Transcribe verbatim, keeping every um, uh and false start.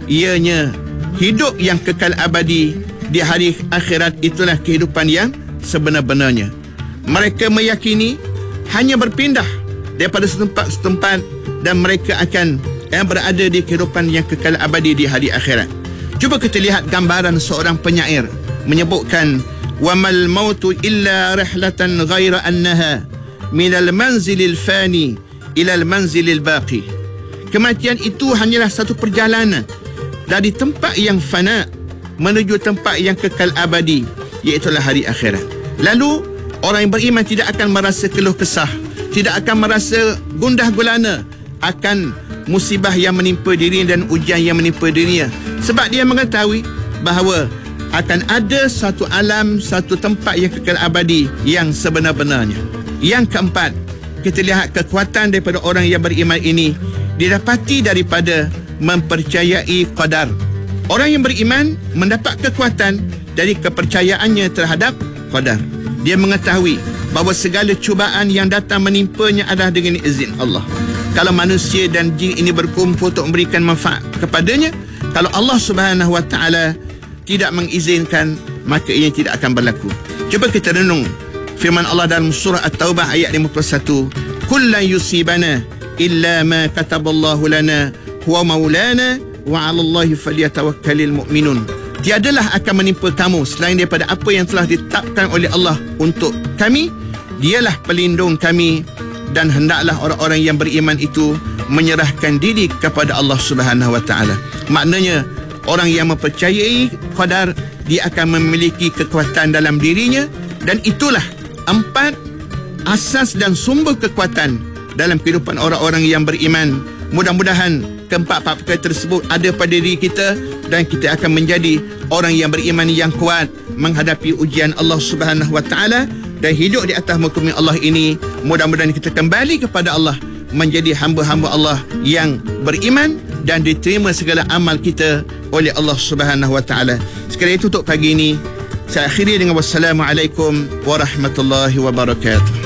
ianya hidup yang kekal abadi di hari akhirat itulah kehidupan yang sebenar-benarnya. Mereka meyakini hanya berpindah daripada setempat ke setempat dan mereka akan yang berada di kehidupan yang kekal abadi di hari akhirat. Cuba kita lihat gambaran seorang penyair menyebutkan wamal mautu illa rihlatan ghaira annaha minal manzilil fani ilal manzilil baqi. Kematian itu hanyalah satu perjalanan dari tempat yang fana menuju tempat yang kekal abadi, iaitulah hari akhirat. Lalu orang yang beriman tidak akan merasa keluh kesah, tidak akan merasa gundah gulana akan musibah yang menimpa dirinya dan ujian yang menimpa dirinya, sebab dia mengetahui bahawa akan ada satu alam, satu tempat yang kekal abadi yang sebenar-benarnya. Yang keempat, kita lihat kekuatan daripada orang yang beriman ini didapati daripada mempercayai qadar. Orang yang beriman mendapat kekuatan dari kepercayaannya terhadap qadar. Dia mengetahui bahawa segala cubaan yang datang menimpanya adalah dengan izin Allah. Kalau manusia dan jin ini berkumpul untuk memberikan manfaat kepadanya, kalau Allah Subhanahu Wa Taala tidak mengizinkan, maka ia tidak akan berlaku. Cuba kita renung firman Allah dalam surah At-Taubah ayat lima puluh satu, kullan yusibana illa ma kataballahu lana huwa maulana wa 'alallahi falyatawakkalul mu'minun. Tiadalah akan menimpa kamu selain daripada apa yang telah ditetapkan oleh Allah untuk kami. Dialah pelindung kami, dan hendaklah orang-orang yang beriman itu menyerahkan diri kepada Allah Subhanahu Wa Taala. Maknanya orang yang mempercayai qadar, dia akan memiliki kekuatan dalam dirinya, dan itulah empat asas dan sumber kekuatan dalam kehidupan orang-orang yang beriman. Mudah-mudahan keempat-empat perkara tersebut ada pada diri kita dan kita akan menjadi orang yang beriman yang kuat menghadapi ujian Allah Subhanahu Wa Taala dan hidup di atas muka bumi Allah ini. Mudah-mudahan kita kembali kepada Allah, menjadi hamba-hamba Allah yang beriman dan diterima segala amal kita oleh Allah Subhanahu Wa Taala. Sekali itu untuk pagi ini saya akhiri dengan wassalamualaikum warahmatullahi wabarakatuh.